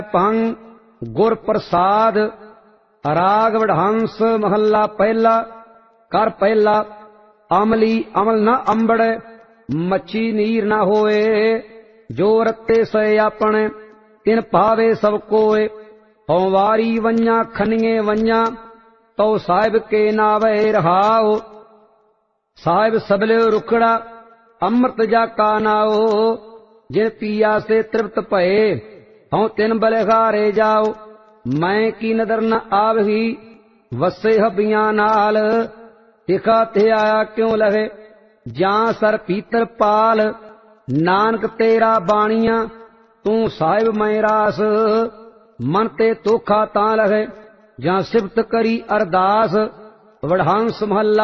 ਭੰਗ ਗੁਰ ਪ੍ਰਸਾਦ। ਰਾਗ ਵਡਹੰਸ ਮਹੱਲਾ ਪਹਿਲਾ। ਕਰ ਪਹਿਲਾ। ਅਮਲੀ ਅਮਲ ਨ ਅੰਬੜੈ, ਮੱਛੀ ਨੀਰ ਨ ਹੋਏ। ਜੋ ਰਤੇ ਸਏ ਆਪਣੇ, ਤਿਨ ਭਾਵੇ ਸਭ ਕੋਏ। ਹਉ ਵਾਰੀ ਵੰਜਾ ਖੰਨੀਏ ਵੰਜਾ, ਤਉ ਸਾਹਿਬ ਕੇ ਨਾਵੇ ਰਹਾਉ। ਸਾਹਿਬ ਸਬਲਿਓ ਰੁਖੜਾ, ਅੰਮ੍ਰਿਤ ਜਾ ਕਾ ਨਾਉ। ਜਿਨ ਪੀਆ ਸੇ ਤ੍ਰਿਪਤ ਭਏ, ਹਉ ਤਿਨ ਬਲਿਹਾਰੇ ਜਾਉ। ਮੈਂ ਕੀ ਨਦਰ ਨ ਆਵਹੀ, ਵਸੇ ਹੱਬੀਆਂ ਨਾਲ। ਤਿਖਾ ਤੇ ਆਇਆ ਕਿਉ ਲਹੇ, ਜਾਂ ਸਰ ਪੀਤਰ ਪਾਲ। ਨਾਨਕ ਤੇਰਾ ਬਾਣੀਆਂ, ਤੂੰ ਸਾਹਿਬ ਮੈਂ ਰਾਸ। ਮਨ ਤੇ ਤੋਖਾ ਤਾਂ ਲਹੇ, ਜਾਂ ਸਿਫਤ ਕਰੀ ਅਰਦਾਸ। ਵਡਹੰਸ ਮਹੱਲਾ